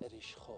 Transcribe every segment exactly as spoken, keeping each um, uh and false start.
ریشخور.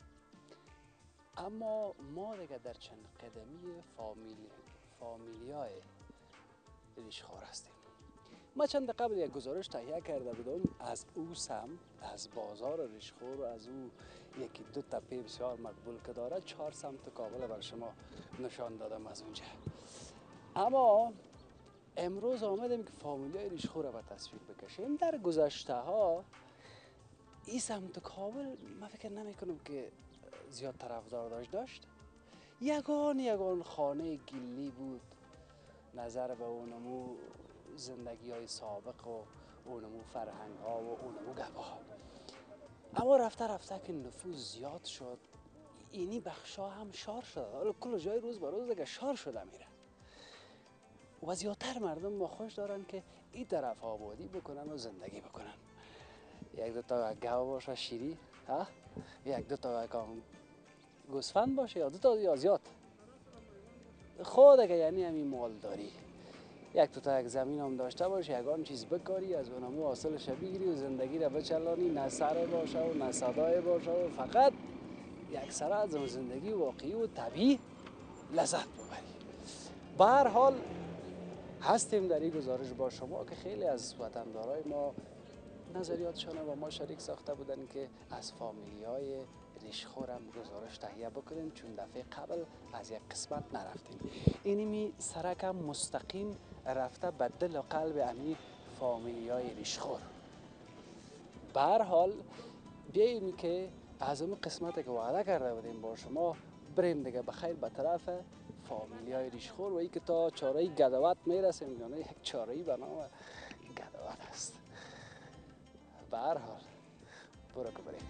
اما ما دیگه در چند قدمی فامیلی فامیلیای ریشخور هستیم. ما چند قبل یک گزارش تهیه کرده بودم از او سم از بازار ریشخور و از او یکی دو تپه بسیار مقبول که داره چهار سمت کامل بر شما نشان دادم از اونجا. اما امروز آمدیم که فامیلیای ریشخور را به تصویر بکشیم. در گذشته ها این سمت کامل من فکر نمی کنم که زیاد طرفدار داشت داشت یگان یگان خانه گلی بود نظر به اونمو زندگی های سابق و اونمو فرهنگ ها و اونمو گبا. اما رفته رفته که نفوذ زیاد شد اینی بخشا هم شار شده. حالا کل جای روز به روز دیگه شار شده میره و زیادتر مردم ما خوش دارن که این طرف آبادی بکنن و زندگی بکنن. یک دو تا گاو باشه شیری، ها؟ یک دو تا گوسفند باشه یا دو تا یا زیاد. خود که یعنی همین مالداری. یک دو تا یک زمین هم داشته باشه یگان چیز بکاری از اونمو حاصلش بگیری و زندگی را بچلانی، نه سر باشه و نه صدای باشه و فقط یک سر از زندگی واقعی و طبیعی لذت ببری. به هر حال هستیم در این گزارش با شما که خیلی از وطندارای ما نظریاتشان با ما شریک ساخته بودن که از فامیلیای ریشخور هم گزارش تهیه بکنیم چون دفعه قبل از یک قسمت نرفتیم. اینمی سرکم مستقیم رفته به دل و قلب امی فامیلیای ریشخور. به هر حال بیاییم که از اون قسمت که وعده کرده بودیم با شما بریم دیگه بخیر به طرف فامیلیای ریشخور و ای که تا چاره گدوات میرسیم. یعنی یک چاره به نام گدوات است. به هر حال برو که بریم.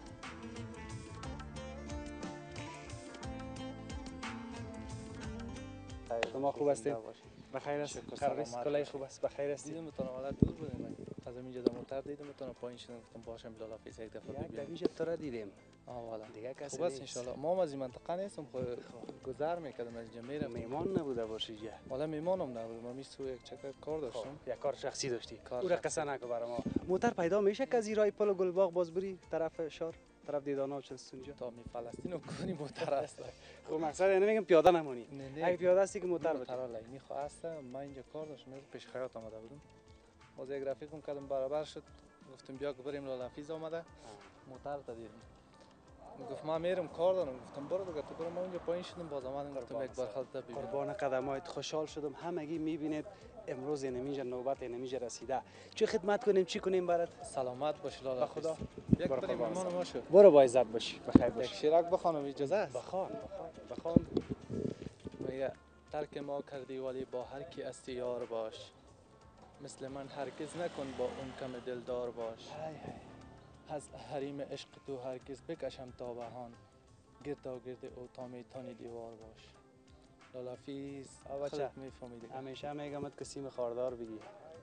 شما خوب هستید؟ بخیر است؟ خربیست کلای خوب است؟ بخیر هستید؟ دیدم تو حالا دور بودیم از اینجا در موتر دیدم تو پایین شدم گفتم باشم لالا فیس یک دفعه یک دفعه تو را دیدیم. آه والا دیگه کسی خوب است نیست. ان شاء الله. ما از این منطقه نیستم خود گذر میکردم از اینجا میرم. میمان نبوده باشی جا؟ والا میمانم نبودم من میستو یک چکر کار داشتم. یک کار شخصی داشتی؟ کار او را قصه نکو برای ما. موتر پیدا میشه که از ایرای پل و گلباغ باز بری طرف شار طرف دیدانا و چستونجا تا می فلسطین و کنی موتر است. خب مقصد اینه میگم پیاده نمونی. نه نه اگه پیاده هستی که موتر موتر بده. لینی خو است. من اینجا کار داشتم پیش خیاط آمده بودم. باز یک رفیقم کردم برابر شد گفتم بیا که بریم لالا فیز آمده موتر تا دیدم. گفت ما میرم کار دارم. گفتم برو دیگه تو برو. ما اونجا پایین شدم باز آمدم گفتم یک بار خالت ببینم. قربان قدمایت خوشحال شدم. همگی میبینید امروز اینجا نوبت اینجا رسیده. چه خدمت کنیم چی کنیم برات؟ سلامت باش لالا خدا. یک بریم مهمان ما شو. برو با عزت باشی بخیر باشی. یک شیرک بخوانم اجازه است؟ بخوان بخوان بخوان. میگه ترک ما کردی ولی با هر کی استی یار باش مثل من هرگز نکن با اون کم دلدار باش. های های. از حریم عشق تو هرگز بکشم تا بهان گردا گرد او تا میتانی دیوار باش. لالا فیز خودت میفهمیدی. همیشه میگم که سیم خاردار بگی.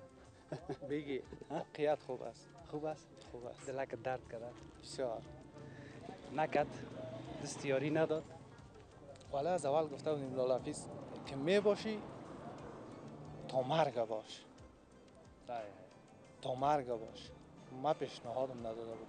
بگی واقعیت خوب است. خوب است؟ خوب است. دلک درد کرد. بسیار. نکد دستیاری نداد. والا از اول گفته بودیم لالا فیز که می باشی تا مرگ باش. های تا مرگ باش. ما پیشنهادم نداده بودم.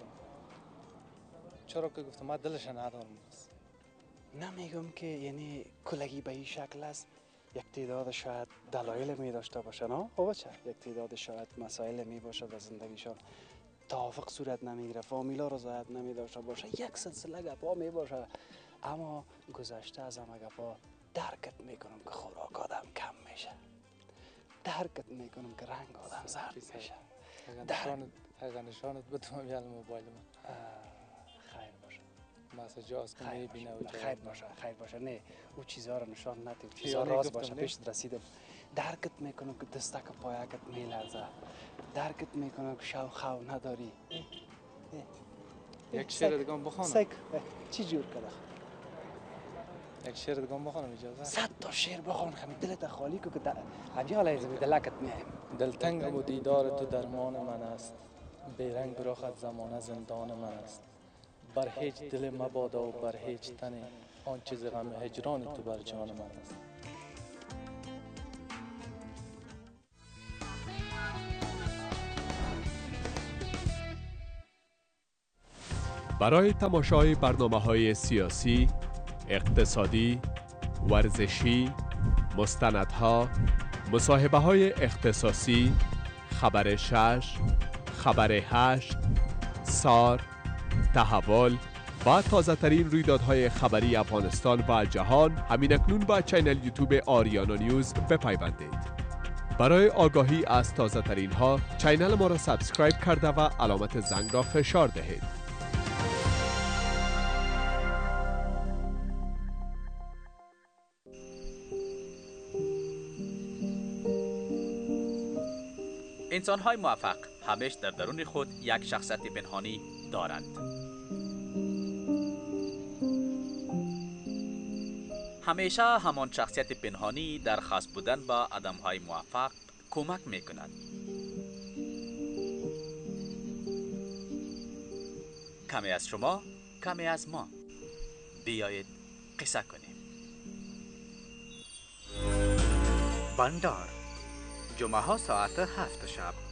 چرا که گفتم ما دلش ندارم است. نمیگم که یعنی کلگی به این شکل است. یک تعداد شاید دلایل می داشته باشه نه؟ خب چه؟ یک تعداد شاید مسائل می باشه در زندگیشان. توافق صورت نمیگیره، فامیلا رضایت نمی داشته باشه، یک سلسله گپا می باشه. اما گذشته از همه گپا درکت میکنم که خوراک آدم کم میشه. درکت میکنم که رنگ آدم زرد میشه. اگر نشانت بدم بیال موبایل من. خیر باشه. مسیج هاست که میبینه و خیر باشه خیر باشه. نه او چیزها رو نشان ندید. چیزها راز باشه. پیشت رسیدم. درکت میکنم که دستک پایکت میلرزه. درکت میکنم که شو خو نداری. یک شعر دیگه هم بخوانم. سک چی جور کرده؟ یک شعر دیگه هم بخوانم اجازه؟ صد تا شعر بخوان خمی دلت خالی که که همیا لازم دلکت میایم. دلتنگ و دیدار تو درمان من است. بیرنگ براخت زمانه زندان من است. بر هیچ دل مبادا و بر هیچ تنی آن چیز غم هجران تو بر جان من است. برای تماشای برنامه‌های سیاسی، اقتصادی، ورزشی، مستندها، مصاحبه‌های اختصاصی، خبر شش، خبر هشت، سار، تحول و تازه ترین رویدادهای خبری افغانستان و جهان همین اکنون با چینل یوتیوب آریانا نیوز بپیوندید. برای آگاهی از تازه ترین ها چینل ما را سابسکرایب کرده و علامت زنگ را فشار دهید. انسان‌های موفق همیشه در درون خود یک شخصیت پنهانی دارند. همیشه همان شخصیت پنهانی در خاص بودن با آدم‌های موفق کمک می‌کند. کمی از شما، کمی از ما. بیایید قصه کنیم. بندار جمعه ها ساعت هفت شب